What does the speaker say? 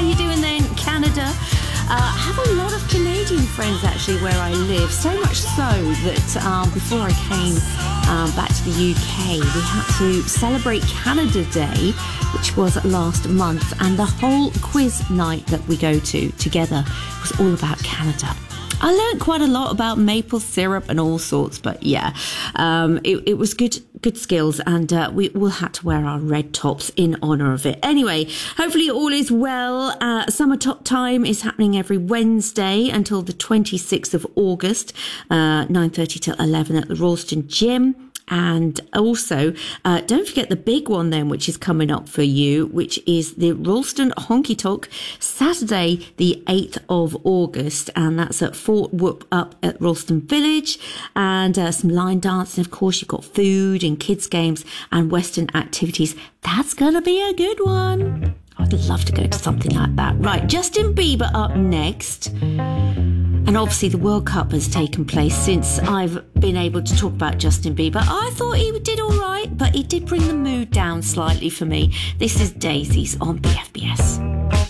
How you doing then, Canada? I have a lot of Canadian friends actually where I live, so much so that before I came back to the UK, we had to celebrate Canada Day, which was last month, and the whole quiz night that we go to together was all about Canada. I learned quite a lot about maple syrup and all sorts, but yeah, it was good skills, and we all had to wear our red tops in honour of it. Anyway, hopefully all is well. Summer Top Time is happening every Wednesday until the 26th of August, 9:30 till 11 at the Ralston Gym. And also, don't forget the big one then, which is coming up for you, which is the Ralston Honky Tonk, Saturday, the 8th of August. And that's at Fort Whoop up at Ralston Village. And some line dancing, of course. You've got food and kids' games and Western activities. That's going to be a good one. I'd love to go to something like that. Right, Justin Bieber up next. And obviously the World Cup has taken place since I've been able to talk about Justin Bieber. I thought he did all right, but he did bring the mood down slightly for me. This is Daisies on BFBS.